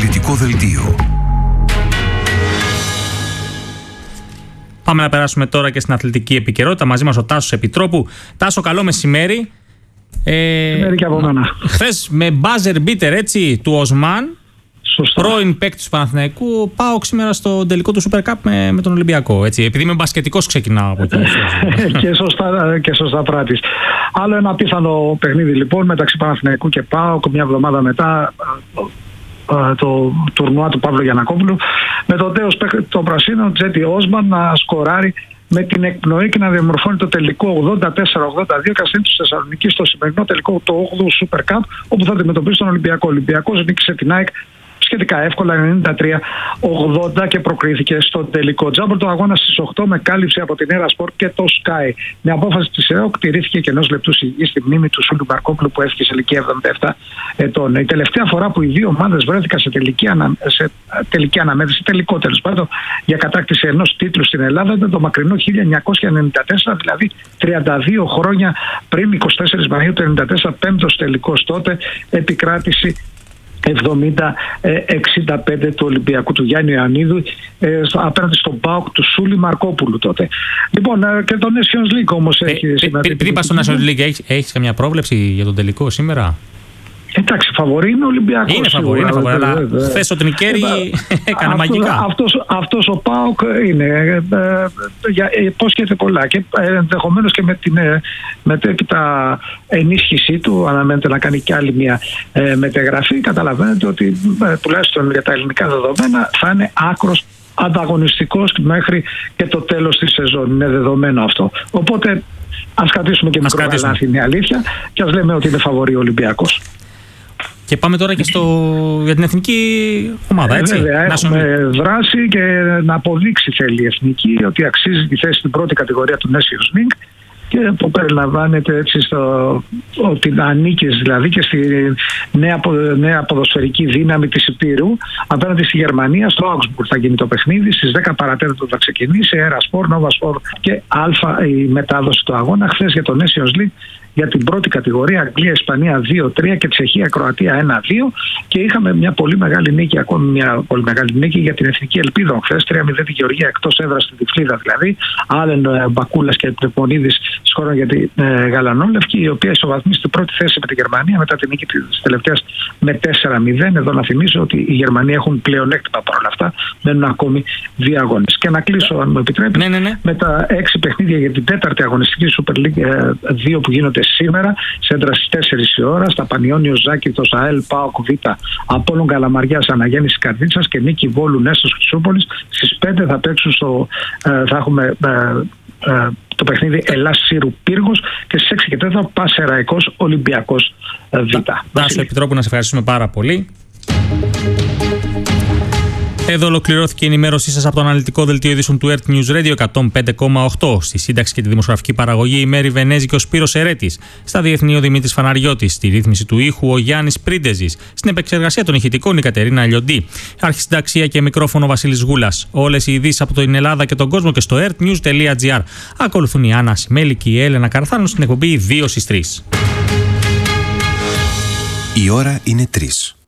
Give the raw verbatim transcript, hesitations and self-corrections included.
Αθλητικό δελτίο. Πάμε να περάσουμε τώρα και στην αθλητική επικαιρότητα. Μαζί μας ο Τάσος Επιτρόπου. Τάσο, καλό μεσημέρι. Ε, και από μένα. Χθες με buzzer beater, έτσι, του Οσμάν, σωστά, πρώην παίκτη του Παναθηναϊκού, πάω σήμερα στο τελικό του Super Cup με, με τον Ολυμπιακό. Έτσι, επειδή είμαι μπασκετικός, ξεκινάω από εκεί. και, σωστά, και σωστά πράτης. Άλλο ένα πιθανό παιχνίδι λοιπόν μεταξύ Παναθηναϊκού και ΠΑΟΚ, μια εβδομάδα μετά το τουρνουά του Παύλου Γιαννακόπουλου, με το τέος το πρασίνο Τζέτι Όσμαν να σκοράρει με την εκπνοή και να διαμορφώνει το τελικό ογδόντα τέσσερα ογδόντα δύο και στη Θεσσαλονίκη στο σημερινό τελικό του όγδοου Super Cup, όπου θα αντιμετωπίσει τον Ολυμπιακό. Ο Ολυμπιακός νίκησε την ΑΕΚ σχετικά εύκολα ενενήντα τρία ογδόντα και προκρίθηκε στο τελικό. Τζάμπορ το αγώνα στις οκτώ με κάλυψη από την Έρα Σπορτ και το Sky. Με απόφαση της ΕΟΚ τηρήθηκε και ενός λεπτού σιγή στη μνήμη του Σούλου Μαρκόπουλου που έφυγε σε ηλικία εβδομήντα επτά ετών. Η τελευταία φορά που οι δύο ομάδες βρέθηκαν σε τελική, ανα... σε τελική αναμέτρηση, τελικό τέλος πάντων, για κατάκτηση ενός τίτλου στην Ελλάδα ήταν το μακρινό χίλια εννιακόσια ενενήντα τέσσερα, δηλαδή τριάντα δύο χρόνια πριν, εικοστή τέταρτη Μαΐου του ενενήντα τέσσερα, πέμπτος τελικός τότε, επικράτηση εβδομήντα εξήντα πέντε του Ολυμπιακού του Γιάννη Ιωαννίδου ε, απέναντι στον ΠΑΟΚ του Σούλη Μαρκόπουλου τότε. Λοιπόν, ε, και το Nations League όμως έχει ε, σήμερα. Πριν πας στο Nations League, έχεις, έχεις καμιά πρόβλεψη για τον τελικό σήμερα? Εντάξει, φαβορί είναι ο Ολυμπιακός. Είναι φαβορί, είναι φαβορί, αλλά χθες ο Τρικέρι έκανε μαγικά. Αυτός, αυτός ο ΠΑΟΚ είναι, ε, ε, υπόσχεται πολλά και ε, ενδεχομένως και με την ε, μετέπειτα ενίσχυσή του, αναμένεται να κάνει και άλλη μια ε, μετεγραφή. Καταλαβαίνετε ότι ε, τουλάχιστον για τα ελληνικά δεδομένα θα είναι άκρος ανταγωνιστικός μέχρι και το τέλος της σεζόν. Είναι δεδομένο αυτό. Οπότε ας κρατήσουμε και μικρό καλάθι, είναι αλήθεια, και ας λέμε ότι είναι φαβορί ο Ολυμπιακός. Και πάμε τώρα και στο... για την εθνική ομάδα, έτσι. Ε, βέβαια, έχουμε δράση και να αποδείξει θέλει η εθνική ότι αξίζει τη θέση στην πρώτη κατηγορία του Nations League και που περιλαμβάνεται έτσι στο, ότι ανήκεις δηλαδή και στη νέα, νέα ποδοσφαιρική δύναμη της Υπήρου απέναντι στη Γερμανία. Στο Augsburg θα γίνει το παιχνίδι, στις δέκα παρατέταρτο θα ξεκινήσει, Έρα Σπορ, Νόβα Σπορ και Α η μετάδοση του αγώνα. Χθες για το Nations League για την πρώτη κατηγορία, Αγγλία, Ισπανία δύο τρία και Τσεχία, Κροατία ένα δύο, και είχαμε μια πολύ μεγάλη νίκη, ακόμη μια πολύ μεγάλη νίκη για την Εθνική Ελπίδα χθες, τρία μηδέν τη Γεωργία εκτός έδρας στην Τυφλίδα δηλαδή, Άλεν Μπακούλας και Τρεπονίδης σκόραν για τη ε, Γαλανόλευκη, η οποία ισοβαθμίσει στην πρώτη θέση με τη Γερμανία μετά την νίκη της τελευταίας με τέσσερα μηδέν. Εδώ να θυμίσω ότι οι Γερμανοί έχουν πλεονέκτημα παρόλα αυτά, μένουν ακόμη δύο αγώνες. Και να κλείσω, αν μου επιτρέπει, ναι, ναι, ναι. με τα έξι παιχνίδια για την τέταρτη αγωνιστική Super League δύο που γίνονται σήμερα, σέντρα στις τέσσερις η ώρα, στα Πανιόνιο Ζάκηθος, ΑΕΛ, ΠΑΟΚ Β, Απόλλων Καλαμαριάς, Αναγέννηση Καρδίτσας και Νίκη Βόλου Νέστος Χρυσούπολης. Στις πέντε θα παίξουν στο, ε, θα έχουμε ε, ε, το παιχνίδι Ελλάς Σύρου Πύργος και στις έξι και τέσσερα Πασεραϊκός Ολυμπιακός Β. Τάσο Επιτρόπου, να σε ευχαριστούμε πάρα πολύ. Εδώ ολοκληρώθηκε η ενημέρωσή σας από το αναλυτικό δελτίο ειδήσεων του Earth News Radio εκατόν πέντε κόμμα οκτώ. Στη σύνταξη και τη δημοσιογραφική παραγωγή η Μέρη Βενέζη και ο Σπύρος Ερέτης. Στα διεθνή ο Δημήτρης Φαναριώτης. Στη ρύθμιση του ήχου ο Γιάννης Πρίντεζης. Στην επεξεργασία των ηχητικών η Κατερίνα Λιοντή. Αρχισυνταξία και μικρόφωνο Βασίλης Γούλας. Όλες οι ειδήσεις από την Ελλάδα και τον κόσμο και στο earthnews τελεία gr. Ακολουθούν η Άννα Σιμέλη και η Έλενα Καρθάνου στην εκπομπή δύο στις τρεις. Η ώρα είναι τρεις.